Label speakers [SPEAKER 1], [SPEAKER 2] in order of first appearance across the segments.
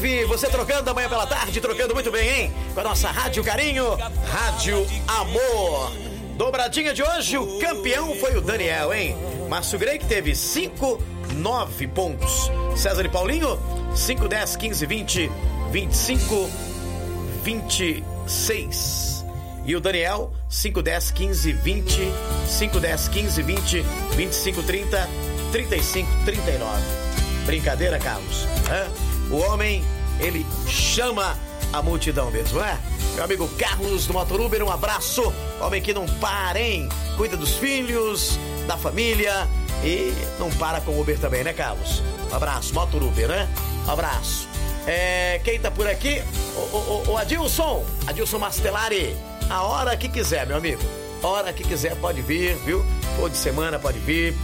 [SPEAKER 1] 9, você trocando amanhã pela tarde, trocando muito bem, hein? Com a nossa Rádio Carinho, Rádio Amor. Dobradinha de hoje, o campeão foi o Daniel, hein? Márcio Grey que teve 5, 9 pontos. César e Paulinho, 5, 10, 15, 20, 25, 26. E o Daniel, 5, 10, 15, 20, 5, 10, 15, 20, 25, 30, 35, 39. Brincadeira, Carlos? O homem, ele chama a multidão mesmo, né? Meu amigo Carlos do Motor Uber, um abraço. Homem que não para, hein? Cuida dos filhos, da família e não para com o Uber também, né, Carlos? Um abraço, Motor Uber, né? Um abraço. Quem tá por aqui? O Adilson Mastelari. A hora que quiser, meu amigo. A hora que quiser pode vir, viu? Ou de semana pode vir.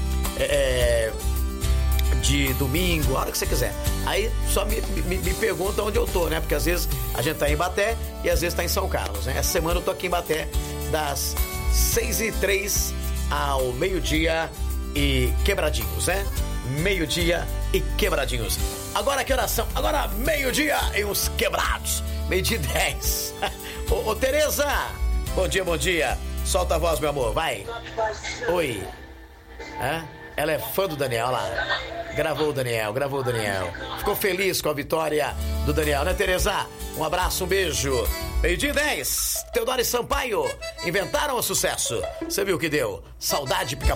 [SPEAKER 1] De domingo, a hora que você quiser. Aí só me pergunta onde eu tô, né? Porque às vezes a gente tá em Ibaté e às vezes tá em São Carlos, né? Essa semana eu tô aqui em Ibaté das 6h03 ao meio-dia e quebradinhos, né? Meio-dia e quebradinhos. Agora que oração? Agora meio-dia e uns quebrados. Meio-dia e 10. Ô, Tereza! Bom dia. Solta a voz, meu amor, vai. Oi. Ela é fã do Daniel, olha lá. Gravou o Daniel. Ficou feliz com a vitória do Daniel, né, Tereza? Um abraço, um beijo. Meio-dia e 10. Teodoro e Sampaio inventaram o sucesso. Você viu o que deu? Saudade Pica-Pau.